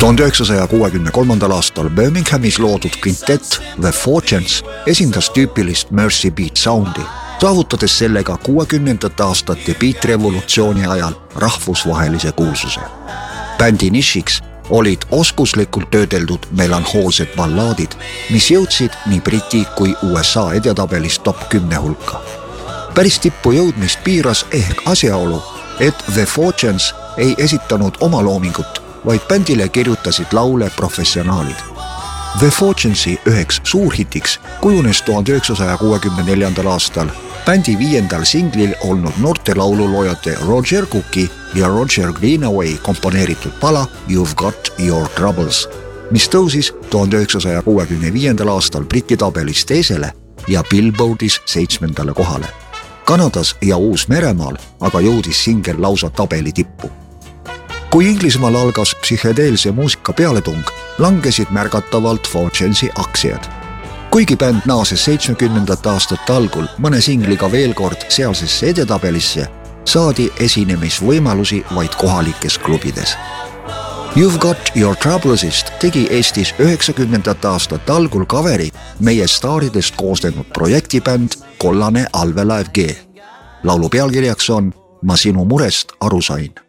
1963. aastal Birminghamis loodud kvintett The Fortunes esindas tüüpilist Mercy Beat soundi, saavutades sellega 60. aastate beat-revolutsiooni ajal rahvusvahelise kuulsuse. Bändi nišiks olid oskuslikult töödeldud melanhoolsed ballaadid, mis jõudsid nii Briti kui USA edetabelis top 10 hulka. Päris tippu jõudmist piiras ehk asjaolu, et The Fortunes ei esitanud oma loomingut, vaid bändile kirjutasid laule professionaalid. The Fortunesi üheks suurhitiks kujunes 1964. aastal bändi 5. singlil olnud noorte laululoojate Roger Cooki ja Roger Greenaway komponeeritud pala You've Got Your Troubles, mis tõusis 1965. aastal Briti tabelis teisele ja Billboardis 7. kohale. Kanadas ja Uus-Meremaal aga jõudis singel lausa tabeli tippu. Kui Inglismaal algas psühhedeelse muusika pealetung, langesid märgatavalt Fortunesi aktsiad. Kuigi bänd naases 70. aastate algul mõne singliga veel kord sealsesse edetabelisse, saadi esinemisvõimalusi vaid kohalikes klubides. You've Got Your Troublesist tegi Eestis 90. aastate algul kaveri meie staaridest koosnenud projektibänd Kollane Allveelaev G. Laulu pealkirjaks on Ma sinu murest aru sain.